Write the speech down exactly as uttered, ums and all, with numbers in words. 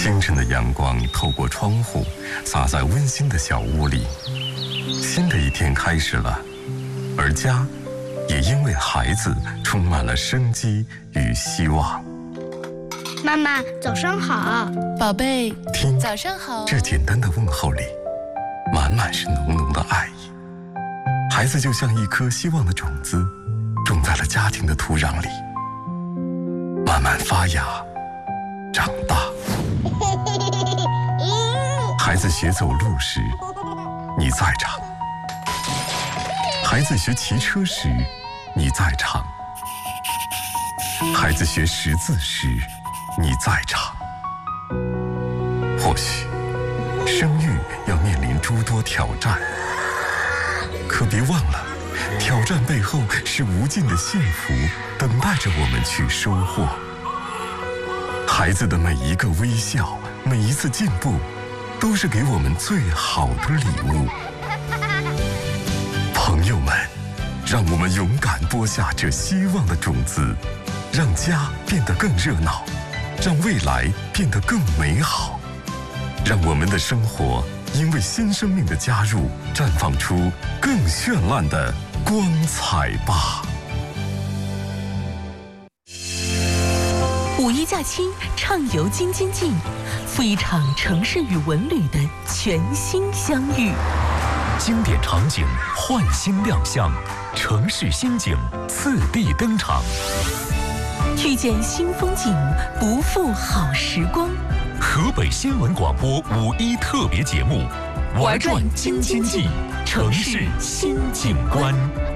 清晨的阳光透过窗户洒在温馨的小屋里，新的一天开始了，而家也因为孩子充满了生机与希望。 妈妈，早上好。 宝贝， 听， 早上好。 这简单的问候里，满满是浓浓的爱意。孩子就像一颗希望的种子，种在了家庭的土壤里，慢慢发芽，长大。孩子学走路时，你在场；孩子学骑车时，你在场；孩子学识字时，你在场。或许生育要面临诸多挑战，可别忘了，挑战背后是无尽的幸福等待着我们去收获。孩子的每一个微笑，每一次进步，都是给我们最好的礼物。朋友们，让我们勇敢播下这希望的种子，让家变得更热闹，让未来变得更美好，让我们的生活因为新生命的加入，绽放出更绚烂的光彩吧。 五一假期畅游京津冀，赴一场城市与文旅的全新相遇。 经典场景焕新亮相，城市新景次第登场。 遇见新风景，不负好时光。 河北新闻广播五一特别节目，玩转京津冀，城市新景观。